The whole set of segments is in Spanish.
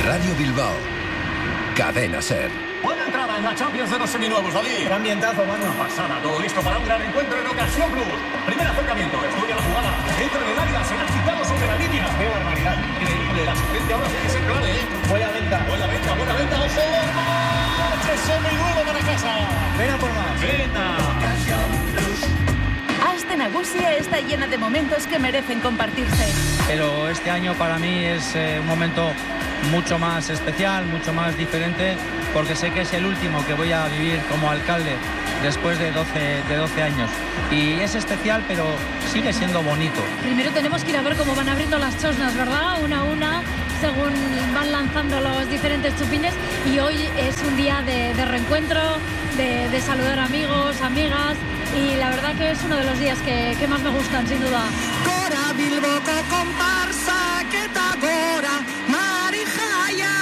Radio Bilbao. Cadena SER. Buena entrada en la Champions de los seminuevos, David. Gran ambientazo, mano. Una pasada, todo listo para un gran encuentro en Ocasión Plus. Primer acercamiento, estudia la jugada. Entra en el área, será quitado sobre la línea. ¡Qué barbaridad! Increíble, la asistencia ahora tiene que ser clave, ¿eh? Buena venta. Buena venta, buena venta. ¡Ojo! ¡Coche seminuevo para casa! Ven a por más. ¡Venga! Aste Nagusia está llena de momentos que merecen compartirse. Pero este año para mí es un momento mucho más especial, mucho más diferente, porque sé que es el último que voy a vivir como alcalde después de 12 años. Y es especial, pero sigue siendo bonito. Primero tenemos que ir a ver cómo van abriendo las chosnas, ¿verdad? Una a una, según van lanzando los diferentes chupines. Y hoy es un día de reencuentro, de saludar amigos, amigas. Y la verdad que es uno de los días que más me gustan, sin duda. Cora Bilboko comparsa que tagora Marijaya.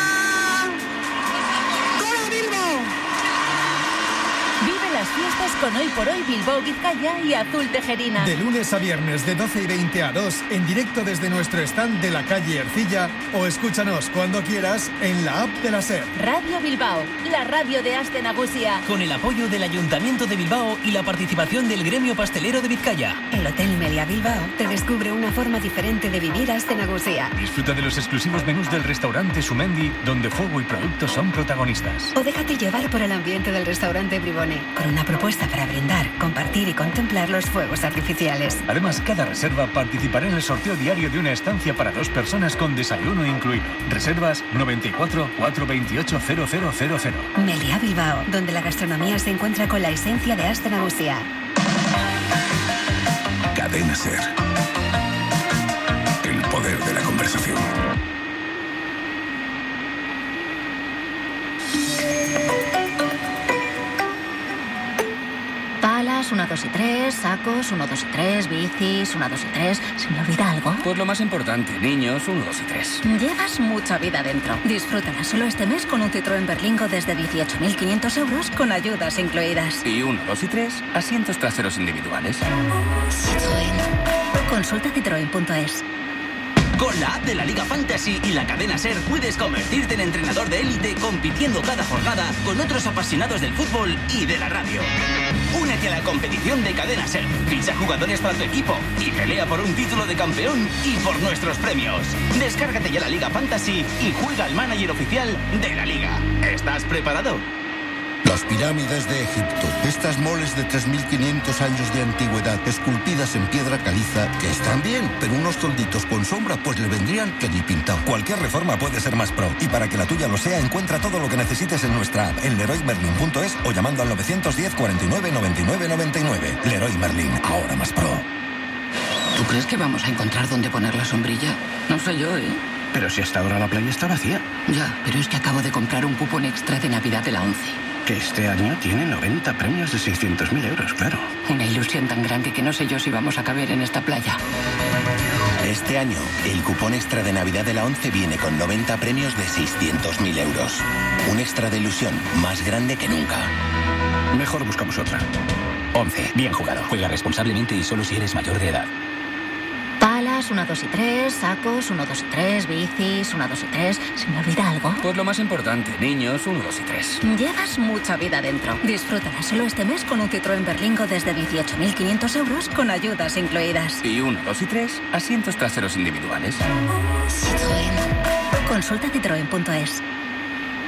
Cora Bilbo. Vive las fiestas con Hoy por Hoy Bilbao Vizcaya y Azul Tejerina. De lunes a viernes de 12:20 a 2 en directo desde nuestro stand de la calle Ercilla o escúchanos cuando quieras en la app de la SER. Radio Bilbao, la radio de Aste Nagusia. Con el apoyo del Ayuntamiento de Bilbao y la participación del Gremio Pastelero de Vizcaya. El Hotel Meliá Bilbao te descubre una forma diferente de vivir Aste Nagusia. Disfruta de los exclusivos menús del restaurante Sumendi, donde fuego y productos son protagonistas. O déjate llevar por el ambiente del restaurante Bribone, con una propuesta para brindar, compartir y contemplar los fuegos artificiales. Además, cada reserva participará en el sorteo diario de una estancia para 2 personas con desayuno incluido. Reservas 94 428 0000. Meliá Bilbao, donde la gastronomía se encuentra con la esencia de Aste Nagusia. Cadena SER. El poder de la conversación. Palas, 1, 2 y 3, sacos, 1, 2 y 3, bicis, 1, 2 y 3. ¿Se me olvida algo? Pues lo más importante, niños, 1, 2 y 3. Llevas mucha vida dentro. Disfrútala solo este mes con un Citroën Berlingo desde 18.500 euros con ayudas incluidas. Y 1, 2 y 3, asientos traseros individuales. Citroën. Consulta citroen.es. Con la app de la Liga Fantasy y la cadena SER puedes convertirte en entrenador de élite compitiendo cada jornada con otros apasionados del fútbol y de la radio. Únete a la competición de cadena SER, ficha jugadores para tu equipo y pelea por un título de campeón y por nuestros premios. Descárgate ya la Liga Fantasy y juega al manager oficial de la Liga. ¿Estás preparado? Las pirámides de Egipto, estas moles de 3.500 años de antigüedad, esculpidas en piedra caliza, que están bien, pero unos tolditos con sombra pues le vendrían que ni pintado. Cualquier reforma puede ser más pro, y para que la tuya lo sea, encuentra todo lo que necesites en nuestra app, en leroymerlin.es o llamando al 910 49 99 99. Leroy Merlin, ahora más pro. ¿Tú crees que vamos a encontrar dónde poner la sombrilla? No sé yo, ¿eh? Pero si hasta ahora la playa está vacía. Ya, pero es que acabo de comprar un cupón extra de Navidad de la 11. Que este año tiene 90 premios de 600.000 euros, claro. Una ilusión tan grande que no sé yo si vamos a caber en esta playa. Este año, el cupón extra de Navidad de la 11 viene con 90 premios de 600.000 euros. Un extra de ilusión más grande que nunca. Mejor buscamos otra. 11. Bien jugado. Juega responsablemente y solo si eres mayor de edad. Palas, 1, 2 y 3, sacos, 1, 2 y 3, bicis, 1, 2 y 3. ¿Se me olvida algo? Pues lo más importante, niños, 1, 2 y 3. Llevas mucha vida dentro. Disfrútala solo este mes con un Citroën Berlingo desde 18.500 euros con ayudas incluidas. Y 1, 2 y 3, asientos traseros individuales. Citroën. Consulta citroen.es.